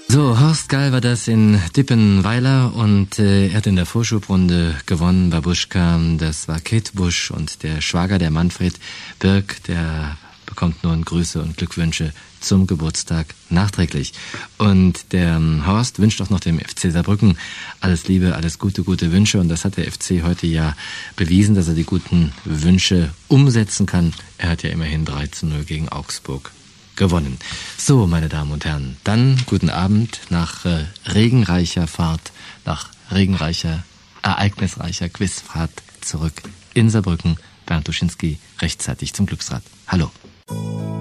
So, Horst Gall war das in Dippenweiler und er hat in der Vorschubrunde gewonnen bei Buschka. Das war Kate Busch und der Schwager, der Manfred Birk, der bekommt nun Grüße und Glückwünsche zum Geburtstag nachträglich. Und der Horst wünscht auch noch dem FC Saarbrücken alles Liebe, alles Gute, gute Wünsche. Und das hat der FC heute ja bewiesen, dass er die guten Wünsche umsetzen kann. Er hat ja immerhin 3:0 gegen Augsburg gewonnen. So, meine Damen und Herren, dann guten Abend nach regenreicher Fahrt, nach regenreicher, ereignisreicher Quizfahrt zurück in Saarbrücken. Bernd Duschinski rechtzeitig zum Glücksrad. Hallo.